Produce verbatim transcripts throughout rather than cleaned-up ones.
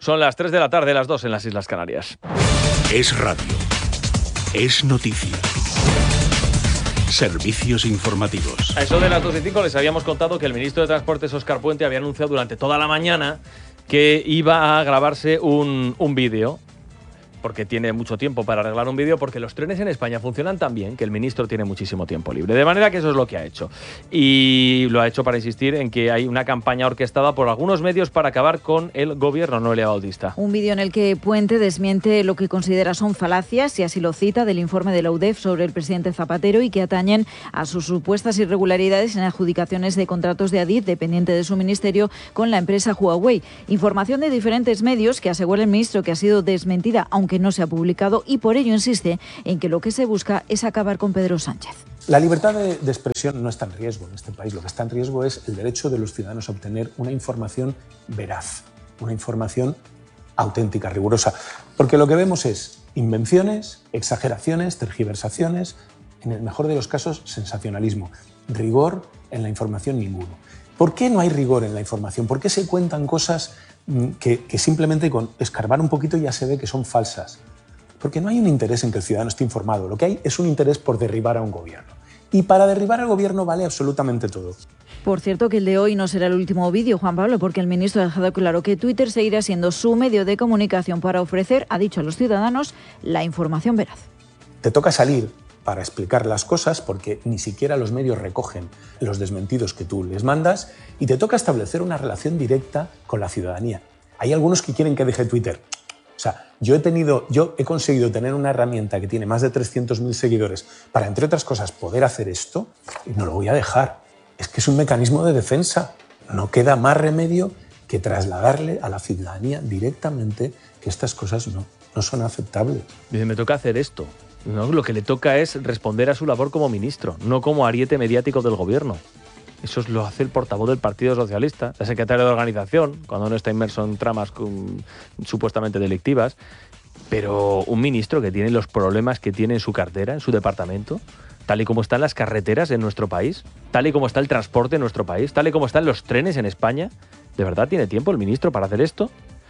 Son las tres de la tarde, las dos en las Islas Canarias. Es radio. Es noticia. Servicios informativos. A eso de las dos y cinco les habíamos contado que el ministro de Transportes, Óscar Puente, había anunciado durante toda la mañana que iba a grabarse un, un vídeo, porque tiene mucho tiempo para arreglar un vídeo, porque los trenes en España funcionan tan bien que el ministro tiene muchísimo tiempo libre. De manera que eso es lo que ha hecho. Y lo ha hecho para insistir en que hay una campaña orquestada por algunos medios para acabar con el gobierno. Noelia Bautista. Un vídeo en el que Puente desmiente lo que considera son falacias, y así lo cita, del informe de la U D E F sobre el presidente Zapatero y que atañen a sus supuestas irregularidades en adjudicaciones de contratos de Adif, dependiente de su ministerio, con la empresa Huawei. Información de diferentes medios que asegura el ministro que ha sido desmentida, aunque que no se ha publicado, y por ello insiste en que lo que se busca es acabar con Pedro Sánchez. La libertad de, de expresión no está en riesgo en este país. Lo que está en riesgo es el derecho de los ciudadanos a obtener una información veraz, una información auténtica, rigurosa. Porque lo que vemos es invenciones, exageraciones, tergiversaciones, en el mejor de los casos, sensacionalismo. Rigor en la información, ninguno. ¿Por qué no hay rigor en la información? ¿Por qué se cuentan cosas que, que simplemente con escarbar un poquito ya se ve que son falsas? Porque no hay un interés en que el ciudadano esté informado. Lo que hay es un interés por derribar a un gobierno. Y para derribar al gobierno vale absolutamente todo. Por cierto, que el de hoy no será el último vídeo, Juan Pablo, porque el ministro ha dejado claro que Twitter seguirá siendo su medio de comunicación para ofrecer, ha dicho a los ciudadanos, la información veraz. Te toca salir para explicar las cosas, porque ni siquiera los medios recogen los desmentidos que tú les mandas, y te toca establecer una relación directa con la ciudadanía. Hay algunos que quieren que deje Twitter. O sea, yo he, tenido, yo he conseguido tener una herramienta que tiene más de trescientos mil seguidores para, entre otras cosas, poder hacer esto, y no lo voy a dejar. Es que es un mecanismo de defensa. No queda más remedio que trasladarle a la ciudadanía directamente que estas cosas no, no son aceptables. Dice, me toca hacer esto. No, lo que le toca es responder a su labor como ministro, no como ariete mediático del gobierno. Eso lo hace el portavoz del Partido Socialista, el secretario de organización, cuando no está inmerso en tramas con, supuestamente delictivas. Pero un ministro que tiene los problemas que tiene en su cartera, en su departamento, tal y como están las carreteras en nuestro país, tal y como está el transporte en nuestro país, tal y como están los trenes en España, ¿de verdad tiene tiempo el ministro para hacer esto?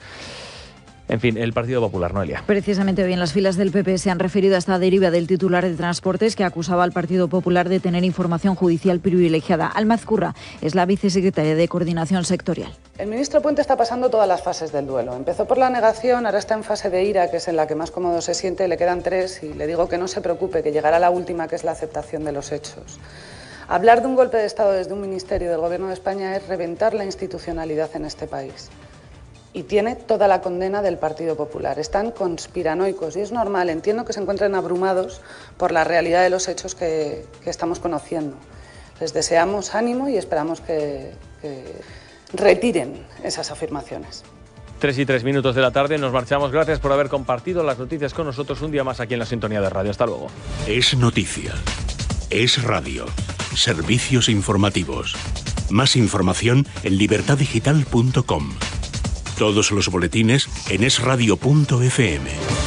En fin, el Partido Popular, Noelia. Precisamente hoy en las filas del P P se han referido a esta deriva del titular de Transportes que acusaba al Partido Popular de tener información judicial privilegiada. Alma Ezcurra es la vicesecretaria de Coordinación Sectorial. El ministro Puente está pasando todas las fases del duelo. Empezó por la negación, ahora está en fase de ira, que es en la que más cómodo se siente, le quedan tres y le digo que no se preocupe, que llegará la última, que es la aceptación de los hechos. Hablar de un golpe de Estado desde un ministerio del Gobierno de España es reventar la institucionalidad en este país. Y tiene toda la condena del Partido Popular. Están conspiranoicos y es normal, entiendo que se encuentren abrumados por la realidad de los hechos que, que estamos conociendo. Les deseamos ánimo y esperamos que, que retiren esas afirmaciones. Tres y tres minutos de la tarde, nos marchamos. Gracias por haber compartido las noticias con nosotros un día más aquí en la Sintonía de Radio. Hasta luego. Es noticia. Es radio. Servicios informativos. Más información en libertad digital punto com. Todos los boletines en es radio punto efe eme.